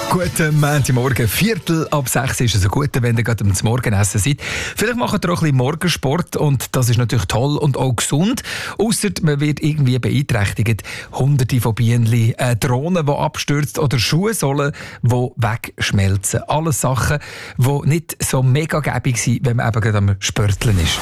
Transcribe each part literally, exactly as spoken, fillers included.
Guten Montagmorgen, Viertel ab sechs ist es ein guter, wenn ihr gerade zum Morgenessen seid. Vielleicht macht ihr auch ein bisschen Morgensport und das ist natürlich toll und auch gesund. Ausser man wird irgendwie beeinträchtigt. Hunderte von Bienen, äh, Drohnen, die abstürzt oder Schuhsohlen, die wegschmelzen. Alles Sachen, die nicht so mega gäbig sind, wenn man eben gerade am Spörteln ist.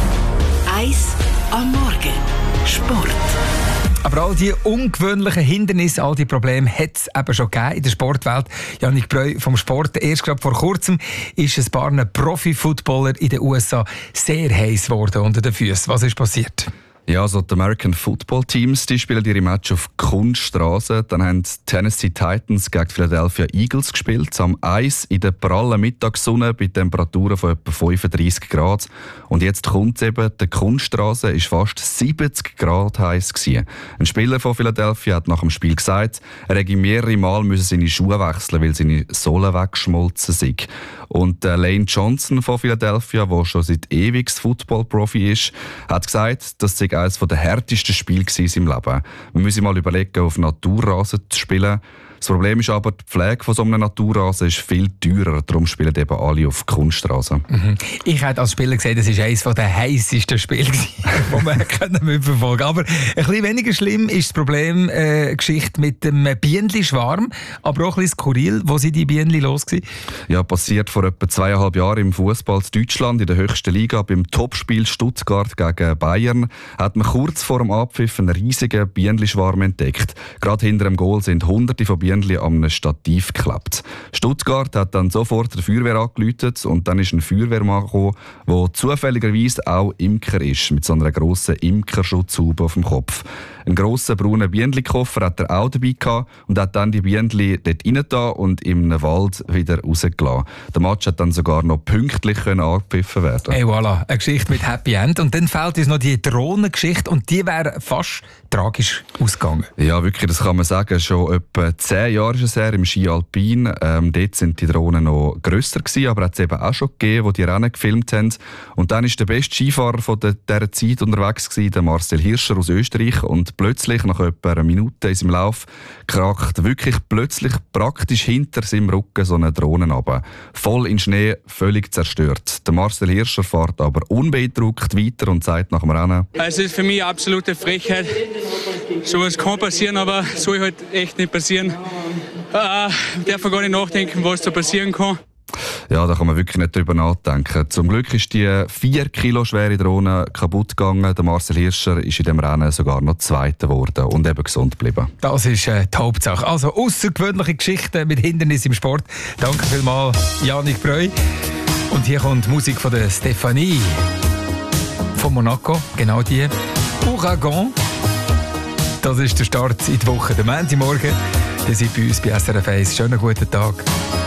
Eis am Morgen. Sport. Aber all die ungewöhnlichen Hindernisse, all die Probleme hat es eben schon gegeben in der Sportwelt. Jannik Breu vom Sport. Erst gerade vor kurzem ist ein paar Profi-Footballer in den U S A sehr heiß geworden unter den Füßen. Was ist passiert? Ja, also die American Football Teams, die spielen ihre Matches auf Kunststraße. Dann haben die Tennessee Titans gegen die Philadelphia Eagles gespielt. Am Eis in der prallen Mittagssonne bei Temperaturen von etwa fünfunddreissig Grad. Und jetzt kommt eben, die Kunststraße ist fast siebzig Grad heiß gewesen. Ein Spieler von Philadelphia hat nach dem Spiel gesagt, er hätte mehrere Mal müssen seine Schuhe wechseln, weil seine Sohlen weggeschmolzen sind. Und äh, Lane Johnson von Philadelphia, der schon seit ewig Football-Profi ist, hat gesagt, das sei eines der härtesten Spiele in seinem Leben. Man muss sich mal überlegen, auf Naturrasen zu spielen. Das Problem ist aber, die Pflege von so einem Naturrasen ist viel teurer. Darum spielen eben alle auf Kunststraßen. Mhm. Ich hätte als Spieler gesehen, das war eines der heißesten Spiele, die man mitverfolgen konnte. Aber ein bisschen weniger schlimm ist das Problem, äh, Geschichte mit dem Bienenschwarm. Aber auch ein bisschen skurril. Wo sind die Bienen los gewesen? Ja, passiert vor etwa zweieinhalb Jahren im Fußball in Deutschland, in der höchsten Liga. Beim Topspiel Stuttgart gegen Bayern hat man kurz vor dem Abpfiff einen riesigen Bienenschwarm entdeckt. Gerade hinter dem Goal sind hunderte von Bienen an einem Stativ geklebt. Stuttgart hat dann sofort die Feuerwehr angerufen und dann ist ein Feuerwehrmann gekommen, der zufälligerweise auch Imker ist, mit so einer grossen Imkerschutzhaube auf dem Kopf. Einen grossen braunen Bienchenkoffer hat er auch dabei gehabt und hat dann die Bienen dort reingetan und im Wald wieder rausgelassen. Der Match hat dann sogar noch pünktlich angepfiffen werden. Hey, voilà, eine Geschichte mit Happy End. Und dann fehlt uns noch die Drohnengeschichte und die wäre fast tragisch ausgegangen. Ja, wirklich, das kann man sagen. Schon etwa zehn Jahre ist es her im Ski Alpin. Ähm, dort sind die Drohnen noch grösser gewesen, aber hat es eben auch schon gegeben, die die Rennen gefilmt haben. Und dann ist der beste Skifahrer von der, dieser Zeit unterwegs gewesen, der Marcel Hirscher aus Österreich. Und plötzlich, nach etwa einer Minute in seinem Lauf, kracht wirklich plötzlich praktisch hinter seinem Rücken so eine Drohne runter. Voll in Schnee, völlig zerstört. Der Marcel Hirscher fährt aber unbeeindruckt weiter und sagt nach dem Rennen: Es ist für mich eine absolute Frechheit. So was kann passieren, aber soll halt echt nicht passieren. Äh, darf man gar nicht nachdenken, was da passieren kann. Ja, da kann man wirklich nicht drüber nachdenken. Zum Glück ist die vier Kilo schwere Drohne kaputt gegangen. Der Marcel Hirscher ist in dem Rennen sogar noch Zweiter geworden und eben gesund geblieben. Das ist äh, die Hauptsache. Also außergewöhnliche Geschichten mit Hindernissen im Sport. Danke vielmals, Jannik Breu. Und hier kommt Musik von der Stefanie von Monaco, genau die. Ouragan. Das ist der Start in die Woche. Der Montagmorgen. Ihr seid bei uns bei S R F eins. Schönen guten Tag.